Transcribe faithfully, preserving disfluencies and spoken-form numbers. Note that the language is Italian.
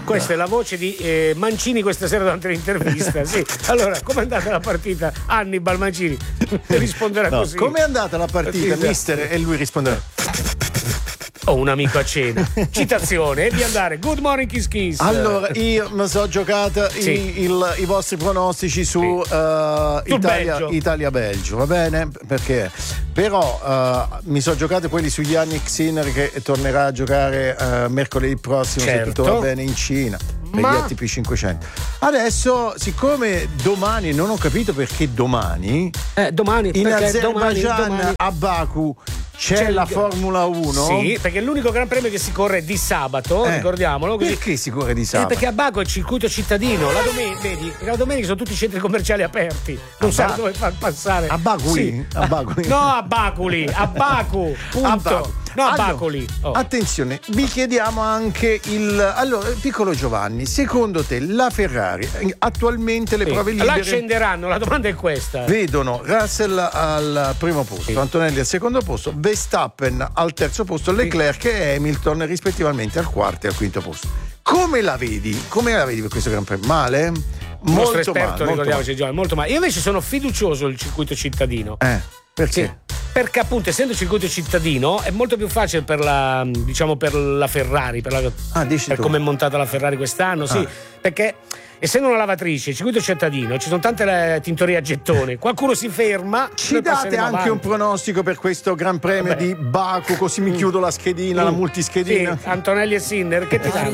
Questa è la voce di eh, Mancini questa sera durante l'intervista. Sì. Allora, com'è andata la partita? Hannibal Mancini risponderà no, così. Com'è andata la partita, Partita. mister? E lui risponderà: ho un amico a cena. Citazione e di andare. Good morning Kiss Kiss. Allora, io mi sono giocata Sì. i, il- i vostri pronostici su Sì. uh, Sul Italia, Belgio. Italia-Belgio, va bene? Perché? Però uh, mi sono giocato quelli su Yannick Sinner che tornerà a giocare uh, mercoledì prossimo, se Certo. tutto va bene, in Cina. Per Ma- gli A T P cinquecento. Adesso, siccome domani, non ho capito perché domani, Eh, domani in perché domani, Azerbaijan domani a Baku c'è, c'è la il- Formula uno. Sì, perché è l'unico gran premio che si corre di sabato, Eh, ricordiamolo così. Perché si corre di Eh, sabato? perché a Baku è il circuito cittadino, la domenica, vedi, perché la domenica sono tutti i centri commerciali aperti, non A sai Ba- dove far passare. a Baculi? Sì. A Baculi? No, a Baculi, a Baku, punto. A Baku. No, a Allora, Baculi. Oh. Attenzione, vi chiediamo anche il. Allora, piccolo Giovanni, secondo te la Ferrari attualmente le Sì. prove La libere accenderanno, la domanda è questa. vedono Russell al primo posto, Sì. Antonelli al secondo posto, Verstappen al terzo posto, Leclerc e Hamilton rispettivamente al quarto e al quinto posto. Come la vedi? Come la vedi per questo Gran Premio? Male? Il nostro Molto esperto, male, molto ricordiamoci, Giovanni, molto male. Io invece sono fiducioso il circuito cittadino. male. Eh, perché? Sì, perché appunto essendo circuito cittadino è molto più facile per la diciamo per la Ferrari, per, la, Ah, dici per tu. come è montata la Ferrari quest'anno, sì, Ah. perché essendo una lavatrice, il circuito cittadino, ci sono tante le tintorie a gettone, qualcuno si ferma, Ci noi date passeremo anche avanti. un pronostico per questo Gran Premio Vabbè. di Baku, così mi chiudo la schedina, la Mm. multischedina. Sì, Antonelli e Sinner, che ti danno?